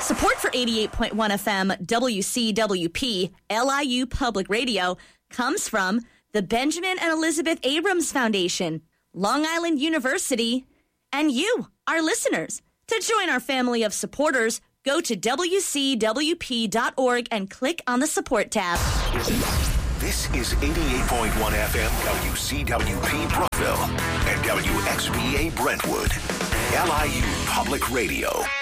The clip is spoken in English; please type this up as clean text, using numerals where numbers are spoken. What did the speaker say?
Support for 88.1 FM WCWP LIU Public Radio comes from the Benjamin and Elizabeth Abrams Foundation, Long Island University, and you, our listeners. To join our family of supporters, go to WCWP.org and click on the support tab. This is 88.1 FM WCWP Brookville and WXVA Brentwood, LIU Public Radio.